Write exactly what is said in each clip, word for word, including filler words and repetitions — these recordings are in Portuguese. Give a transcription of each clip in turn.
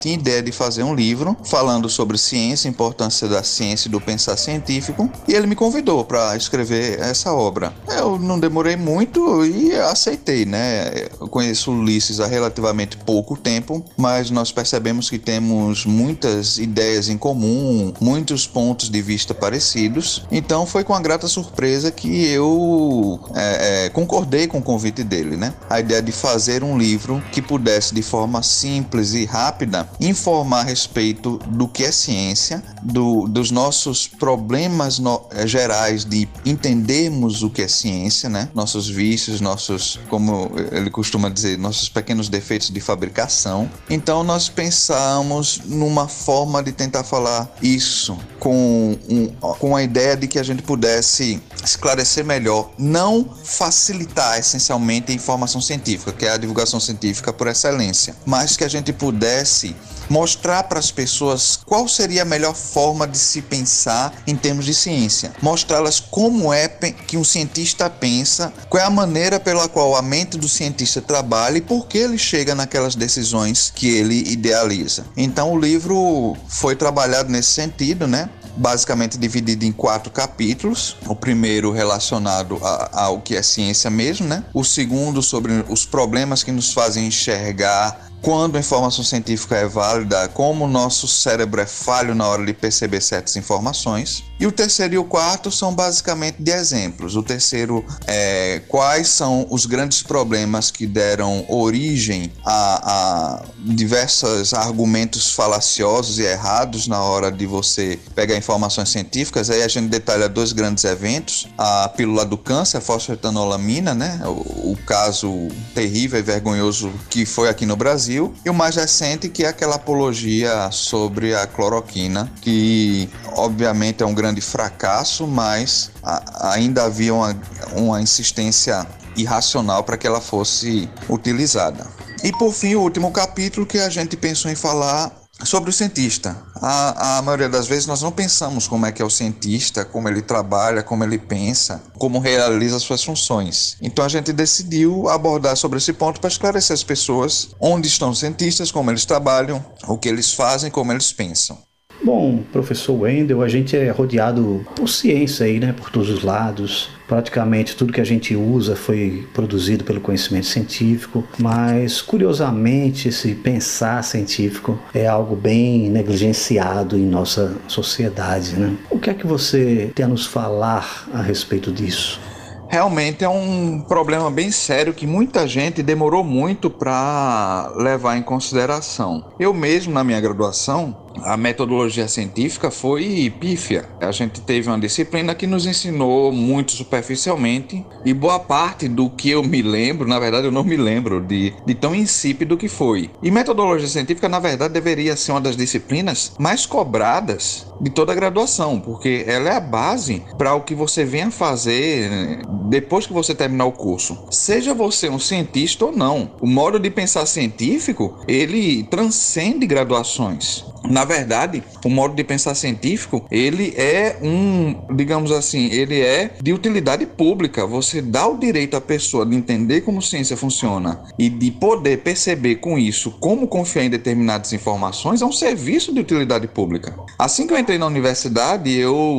tinha ideia de fazer um livro falando sobre ciência, a importância da ciência e do pensar científico, e ele me convidou para escrever essa obra. Eu não demorei muito e aceitei, né? Eu conheço Ulisses há relativamente pouco tempo, mas nós percebemos que temos muitas ideias em comum, muitos pontos de vista parecidos, então foi com a grata surpresa que eu é, é, concordei com o convite dele, né? A ideia de fazer um livro que pudesse, de forma simples e rápida, informar a respeito do que é ciência, do, dos nossos problemas no, gerais de entendermos o que é ciência, né? Nossos vícios, nossos, como ele costuma dizer, nossos pequenos defeitos de fabricação. Então nós pensamos numa forma de tentar falar isso com, um, com a ideia de que a gente pudesse esclarecer melhor, não facilitar essencialmente a informação científica, que é a divulgação científica por excelência, mas que a gente pudesse mostrar para as pessoas qual seria a melhor forma de se pensar em termos de ciência, mostrá-las como é que um cientista pensa, qual é a maneira pela qual a mente do cientista trabalha e por que ele chega naquelas decisões que ele idealiza. Então o livro foi trabalhado nesse sentido, né? Basicamente dividido em quatro capítulos. O primeiro relacionado a, ao que é ciência mesmo, né? O segundo sobre os problemas que nos fazem enxergar quando a informação científica é válida, como o nosso cérebro é falho na hora de perceber certas informações. E o terceiro e o quarto são basicamente de exemplos. O terceiro é quais são os grandes problemas que deram origem a, a diversos argumentos falaciosos e errados na hora de você pegar informações científicas. Aí a gente detalha dois grandes eventos: a pílula do câncer, a fosfetanolamina, né? O, o caso terrível e vergonhoso que foi aqui no Brasil. E o mais recente, que é aquela apologia sobre a cloroquina, que obviamente é um grande fracasso, mas a, ainda havia uma, uma insistência irracional para que ela fosse utilizada. E por fim, o último capítulo, que a gente pensou em falar sobre o cientista. A, a maioria das vezes nós não pensamos como é que é o cientista, como ele trabalha, como ele pensa, como realiza suas funções. Então a gente decidiu abordar sobre esse ponto para esclarecer as pessoas onde estão os cientistas, como eles trabalham, o que eles fazem, como eles pensam. Bom, professor Wendel, a gente é rodeado por ciência aí, né, por todos os lados. Praticamente tudo que a gente usa foi produzido pelo conhecimento científico, mas curiosamente esse pensar científico é algo bem negligenciado em nossa sociedade, né? O que é que você tem a nos falar a respeito disso? Realmente é um problema bem sério que muita gente demorou muito para levar em consideração. Eu mesmo, na minha graduação, a metodologia científica foi pífia. A gente teve uma disciplina que nos ensinou muito superficialmente e boa parte do que eu me lembro, na verdade eu não me lembro de, de tão insípido que foi. E metodologia científica, na verdade, deveria ser uma das disciplinas mais cobradas de toda a graduação, porque ela é a base para o que você venha fazer depois que você terminar o curso. Seja você um cientista ou não, o modo de pensar científico, ele transcende graduações. Na verdade, o modo de pensar científico, ele é um, digamos assim, ele é de utilidade pública. Você dá o direito à pessoa de entender como ciência funciona e de poder perceber com isso como confiar em determinadas informações, é um serviço de utilidade pública. Assim que eu entrei na universidade,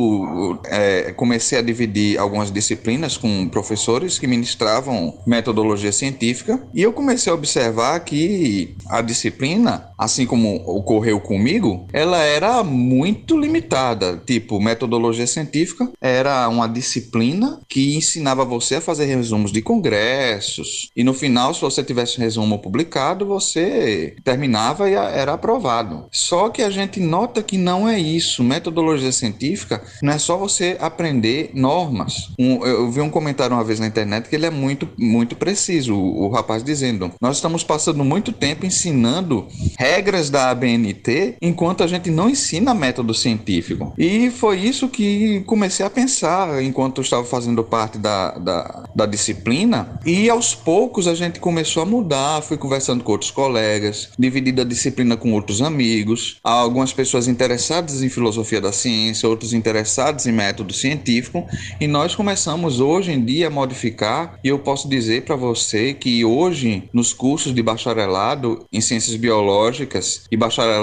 eu é, comecei a dividir algumas disciplinas com professores que ministravam metodologia científica e eu comecei a observar que a disciplina, assim como ocorreu comigo, ela era muito limitada. Tipo, metodologia científica era uma disciplina que ensinava você a fazer resumos de congressos e no final, se você tivesse um resumo publicado, você terminava e era aprovado. Só que a gente nota que não é isso. Metodologia científica não é só você aprender normas. Um, eu vi um comentário uma vez na internet que ele é muito, muito preciso, o, o rapaz dizendo: nós estamos passando muito tempo ensinando regras da A B N T enquanto a gente não ensina método científico. E foi isso que comecei a pensar enquanto eu estava fazendo parte da, da, da disciplina, e aos poucos a gente começou a mudar. Fui conversando com outros colegas, dividindo a disciplina com outros amigos, algumas pessoas interessadas em filosofia da ciência, outros interessados em método científico, e nós começamos hoje em aprendi a modificar, e eu posso dizer para você que hoje, nos cursos de bacharelado em ciências biológicas e bacharelado